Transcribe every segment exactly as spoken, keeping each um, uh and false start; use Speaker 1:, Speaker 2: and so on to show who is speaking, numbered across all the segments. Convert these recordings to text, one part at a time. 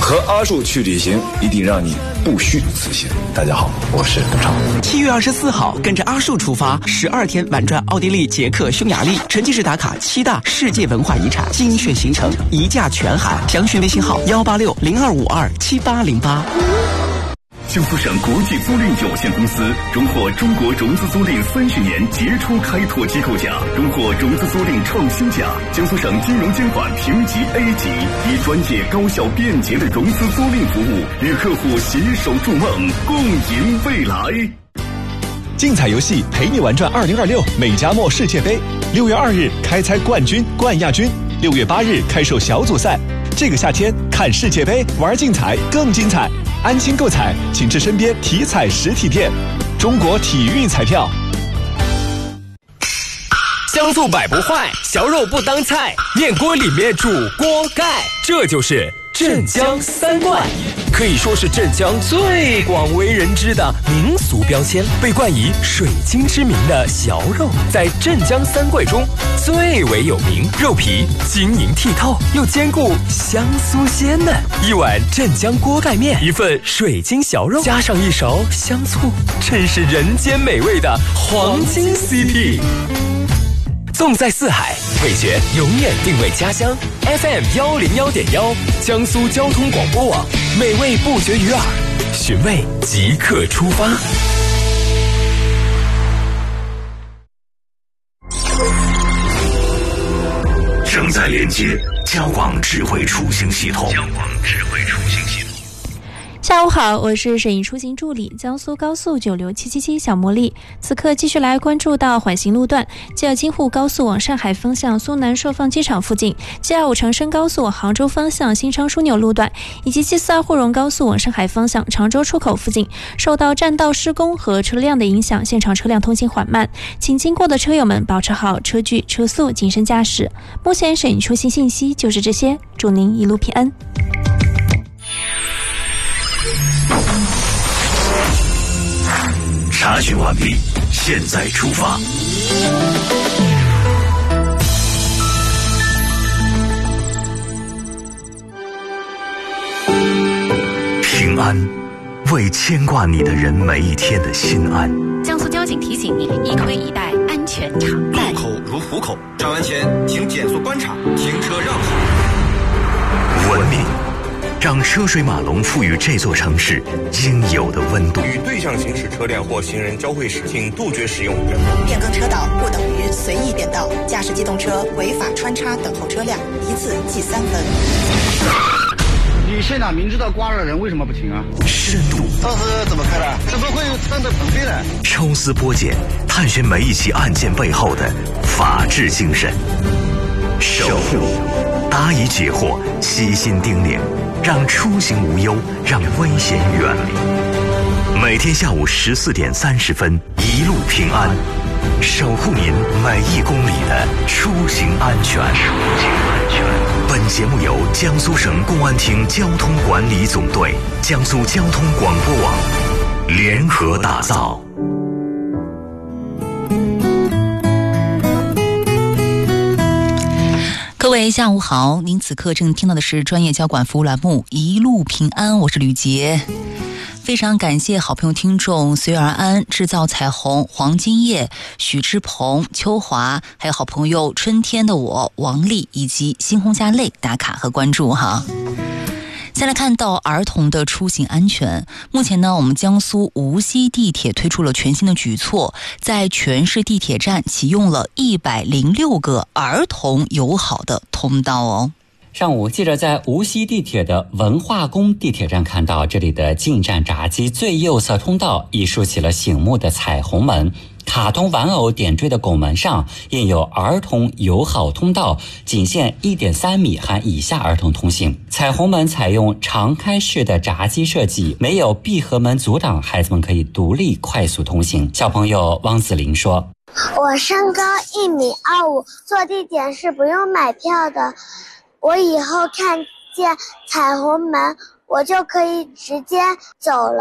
Speaker 1: 和阿树去旅行，一定让你不虚此行。大家好，我是董超。
Speaker 2: 七月二十四号，跟着阿树出发，十二天玩转奥地利、捷克、匈牙利，沉浸式打卡七大世界文化遗产，精选行程，一价全含。详询微信号幺八六零二五二七八零八。
Speaker 3: 江苏省国际租赁有限公司荣获中国融资租赁三十年杰出开拓机构奖，荣获融资租赁创新奖。江苏省金融监管评级 A 级，以专业、高效、便捷的融资租赁服务，与客户携手筑梦，共赢未来。
Speaker 4: 竞彩游戏陪你玩转二零二六美加墨世界杯，六月二日开猜冠军、冠亚军，六月八日开售小组赛。这个夏天看世界杯，玩竞彩更精彩。安心购彩，请至身边体彩实体店。中国体育彩票。
Speaker 5: 香醋百不坏，小肉不当菜，面锅里面煮锅盖，这就是镇江三怪，可以说是镇江最广为人知的民俗标签。被冠以水晶之名的小肉，在镇江三怪中最为有名，肉皮晶莹剔透，又兼顾香酥鲜嫩。一碗镇江锅盖面，一份水晶小肉，加上一勺香醋，真是人间美味的黄金 C P。纵在四海，味觉永远定位家乡。F M 幺零幺点幺，江苏交通广播网，美味不绝于耳，寻味即刻出发。
Speaker 3: 正在连接交广智慧出行系统。交广智慧出行系统。
Speaker 6: 下午好，我是摄影出行助理江苏高速九六七七七小茉莉。此刻继续来关注到缓行路段，继而京沪高速往上海方向苏南顺放机场附近，G二五长深高速往杭州方向新昌枢纽路段，以及 G四二沪蓉高速往上海方向常州出口附近，受到占道施工和车辆的影响，现场车辆通行缓慢，请经过的车友们保持好车距车速，谨慎驾驶。目前摄影出行信息就是这些，祝您一路平安。
Speaker 3: 查询完毕，现在出发。平安，为牵挂你的人每一天的心安。
Speaker 7: 江苏交警提醒您：一推一带，安全常在。
Speaker 8: 路口如虎口，上岸前请减速观察，停车让行。
Speaker 3: 文明，让车水马龙赋予这座城市应有的温度。
Speaker 9: 与对向行驶车辆或行人交汇时，请杜绝使用人工
Speaker 10: 变更车道不等于随意变道，驾驶机动车违法穿插等候车辆，一次记三分。
Speaker 11: 你现场明知道刮了人，为什么不停啊？
Speaker 3: 深度，
Speaker 11: 当时怎么开的？怎么会有这样的横飞呢？
Speaker 3: 抽丝剥茧，探寻每一起案件背后的法治精神。守护，答疑解惑，悉心叮咛，让出行无忧，让危险远离。每天下午十四点三十分，一路平安，守护您每一公里的出行安全。出行安全。本节目由江苏省公安厅交通管理总队、江苏交通广播网联合打造。
Speaker 12: 各位下午好，您此刻正听到的是专业交管服务栏目一路平安，我是吕杰。非常感谢好朋友听众随遇而安、制造彩虹、黄金叶、许志鹏、秋华，还有好朋友春天的我王丽以及新红家泪打卡和关注哈。再来看到儿童的出行安全，目前呢，我们江苏无锡地铁推出了全新的举措，在全市地铁站启用了一百零六个儿童友好的通道哦。
Speaker 13: 上午，记者在无锡地铁的文化宫地铁站看到，这里的进站闸机最右侧通道已竖起了醒目的彩虹门，卡通玩偶点缀的拱门上印有儿童友好通道，仅限 一点三米含以下儿童通行。彩虹门采用常开式的闸机设计，没有闭合门阻挡，孩子们可以独立快速通行。小朋友汪子林说：
Speaker 14: 我身高一米二五，坐地铁是不用买票的，我以后看见彩虹门我就可以直接走了。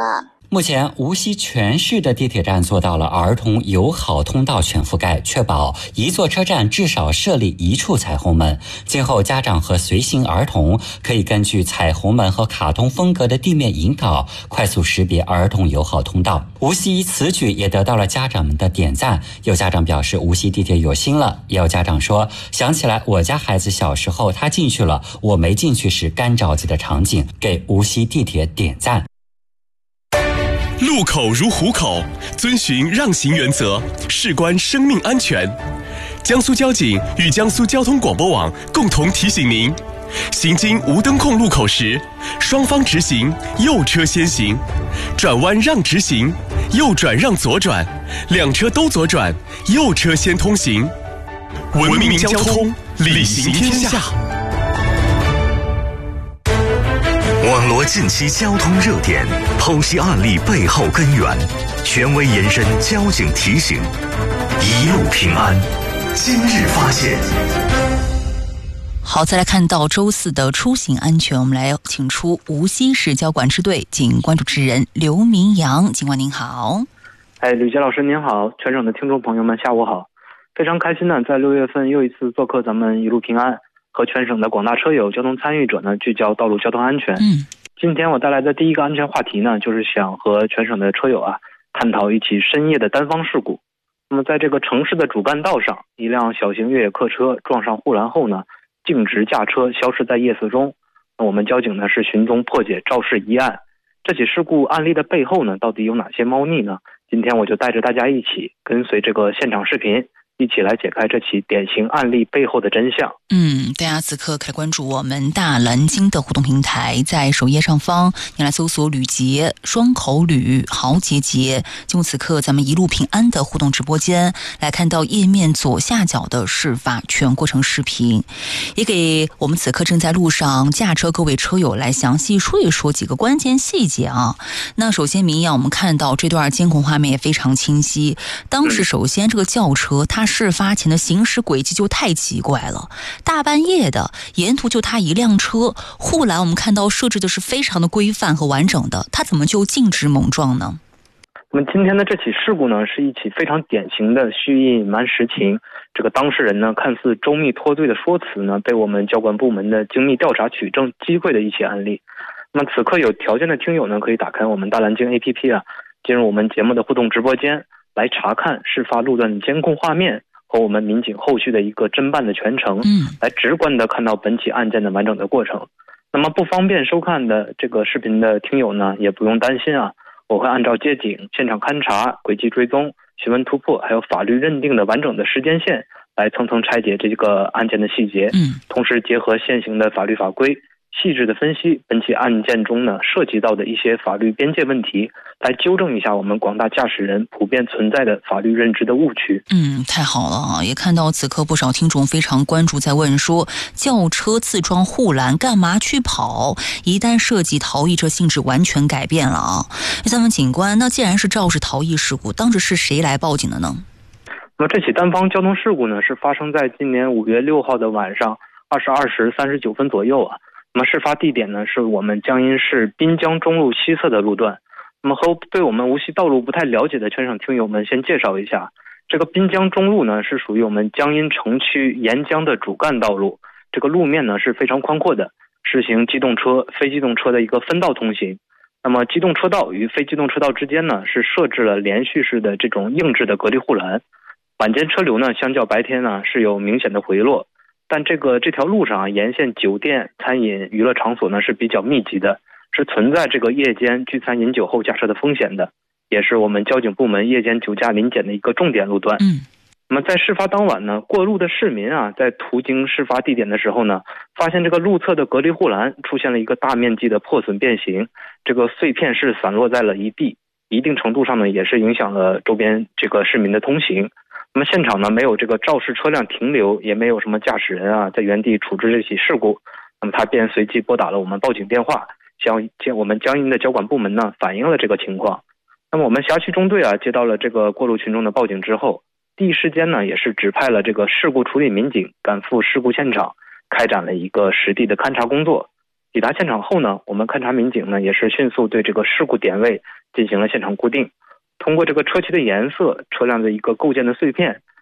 Speaker 13: 目前，无锡全市的地铁站做到了儿童友好通道全覆盖，确保一座车站至少设立一处彩虹门。今后，家长和随行儿童可以根据彩虹门和卡通风格的地面引导，快速识别儿童友好通道。无锡此举也得到了家长们的点赞。有家长表示，无锡地铁有心了。也有家长说，想起来我家孩子小时候他进去了，我没进去时干着急的场景，给无锡地铁点赞。
Speaker 15: 路口如虎口，遵循让行原则，事关生命安全。江苏交警与江苏交通广播网共同提醒您：行经无灯控路口时，双方直行，右车先行；转弯让直行，右转让左转；两车都左转，右车先通行。文明交通，礼行天下。
Speaker 3: 网罗近期交通热点，剖析案例背后根源，权威延伸交警提醒，一路平安。今日发现。
Speaker 12: 好，再来看到周四的出行安全，我们来请出无锡市交管支队警关主持人刘明阳。警官您好。
Speaker 16: 哎，吕杰老师您好，全省的听众朋友们下午好。非常开心呢，在六月份又一次做客咱们一路平安，和全省的广大车友、交通参与者呢聚焦道路交通安全。
Speaker 12: 嗯，
Speaker 16: 今天我带来的第一个安全话题呢，就是想和全省的车友啊探讨一起深夜的单方事故。那么在这个城市的主干道上，一辆小型越野客车撞上护栏后呢，径直驾车消失在夜色中。那我们交警呢是寻踪破解肇事疑案。这起事故案例的背后呢，到底有哪些猫腻呢？今天我就带着大家一起跟随这个现场视频，一起来解开这起典型案例背后的真相。
Speaker 12: 嗯，大家此刻可以关注我们大蓝鲸的互动平台，在首页上方你来搜索吕杰双口吕豪杰杰，进入此刻咱们一路平安的互动直播间，来看到页面左下角的事发全过程视频，也给我们此刻正在路上驾车各位车友来详细说一说几个关键细节啊。那首先明阳，我们看到这段监控画面也非常清晰，当时首先这个轿车它事发前的行驶轨迹就太奇怪了，大半夜的沿途就它一辆车，护栏我们看到设置的是非常的规范和完整的，它怎么就径直猛撞呢？
Speaker 16: 那么今天的这起事故呢，是一起非常典型的蓄意隐瞒实情，这个当事人呢看似周密脱队的说辞呢，被我们交管部门的精密调查取证击溃的一起案例。那么此刻有条件的听友呢，可以打开我们大蓝鲸 A P P 啊，进入我们节目的互动直播间，来查看事发路段的监控画面和我们民警后续的一个侦办的全程，
Speaker 12: 嗯，
Speaker 16: 来直观的看到本起案件的完整的过程。那么不方便收看的这个视频的听友呢，也不用担心啊，我会按照接警、现场勘查、轨迹追踪、询问突破，还有法律认定的完整的时间线，来层层拆解这个案件的细节，
Speaker 12: 嗯，
Speaker 16: 同时结合现行的法律法规，细致的分析本起案件中呢涉及到的一些法律边界问题，来纠正一下我们广大驾驶人普遍存在的法律认知的误区。
Speaker 12: 嗯，太好了啊！也看到此刻不少听众非常关注，在问说，轿车自撞护栏干嘛去跑？一旦涉及逃逸，这性质完全改变了啊！咱们警官，那既然是肇事逃逸事故，当时是谁来报警的呢？
Speaker 16: 那么这起单方交通事故呢，是发生在今年五月六号的晚上二十二时三十九分左右啊。那么事发地点呢，是我们江阴市滨江中路西侧的路段。那么和对我们无锡道路不太了解的全省听友们先介绍一下，这个滨江中路呢是属于我们江阴城区沿江的主干道路，这个路面呢是非常宽阔的，实行机动车、非机动车的一个分道通行。那么机动车道与非机动车道之间呢是设置了连续式的这种硬质的隔离护栏，晚间车流呢相较白天呢是有明显的回落。但这个这条路上啊，沿线酒店、餐饮、娱乐场所呢是比较密集的，是存在这个夜间聚餐饮酒后驾车的风险的，也是我们交警部门夜间酒驾临检的一个重点路段。
Speaker 12: 嗯，
Speaker 16: 那么在事发当晚呢，过路的市民啊，在途经事发地点的时候呢，发现这个路侧的隔离护栏出现了一个大面积的破损变形，这个碎片是散落在了一地，一定程度上呢也是影响了周边这个市民的通行。那么现场呢没有这个肇事车辆停留，也没有什么驾驶人啊在原地处置这起事故，那么他便随即拨打了我们报警电话，向我们江阴的交管部门呢反映了这个情况。那么我们辖区中队啊接到了这个过路群众的报警之后，第一时间呢也是指派了这个事故处理民警赶赴事故现场，开展了一个实地的勘查工作。 抵达现场后呢，我们勘查民警呢也是迅速对这个事故点位进行了现场固定，通过这个车漆的颜色、车辆的一个构件的碎片，